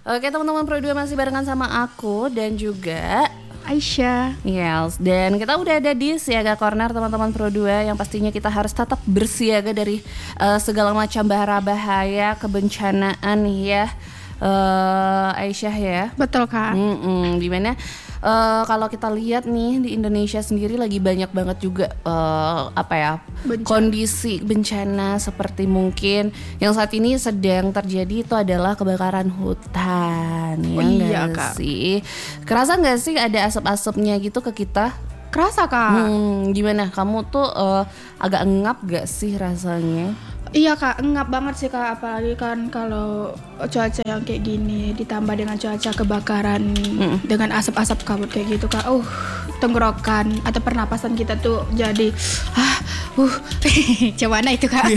Oke teman-teman Pro 2 masih barengan sama aku dan juga Aisyah. Yes, dan kita udah ada di Siaga Corner teman-teman Pro 2 yang pastinya kita harus tetap bersiaga dari segala macam bahaya kebencanaan ya. Aisyah ya. Betul Kak. Dimana kalau kita lihat nih di Indonesia sendiri lagi banyak banget juga kondisi bencana seperti mungkin yang saat ini sedang terjadi itu adalah kebakaran hutan. Iya gak Kak. sih? Kerasa nggak sih ada asap-asapnya gitu ke kita? Kerasa Kak. Gimana? Kamu tuh agak ngap gak sih rasanya? Iya Kak, ngap banget sih Kak, apalagi kan kalau cuaca yang kayak gini ditambah dengan cuaca kebakaran dengan asap-asap kabut kayak gitu Kak. Tenggorokan atau pernapasan kita tuh jadi gimana itu Kak?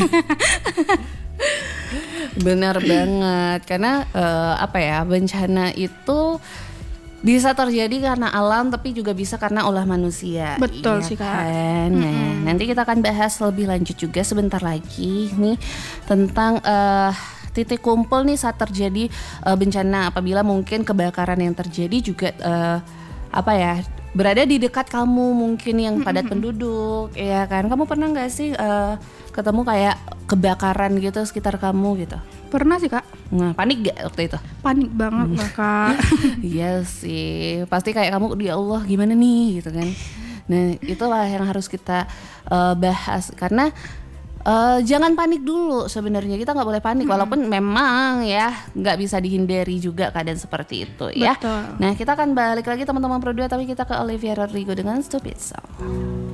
Benar banget, karena bencana itu bisa terjadi karena alam tapi juga bisa karena ulah manusia. Betul iya sih Kak. Kan? Nah, nanti kita akan bahas lebih lanjut juga sebentar lagi nih tentang titik kumpul nih saat terjadi bencana, apabila mungkin kebakaran yang terjadi juga berada di dekat kamu mungkin yang padat penduduk, ya kan? Kamu pernah nggak sih ketemu kayak kebakaran gitu sekitar kamu gitu? Pernah sih Kak. Nah, panik gak waktu itu? Panik banget lah Kak. Iya sih, pasti kayak kamu, ya Allah gimana nih gitu kan. Nah itulah yang harus kita bahas, karena jangan panik dulu sebenarnya, kita nggak boleh panik walaupun memang ya nggak bisa dihindari juga keadaan seperti itu ya. Betul. Nah kita akan balik lagi teman-teman Pro 2, tapi kita ke Olivia Rodrigo dengan Stupid Song.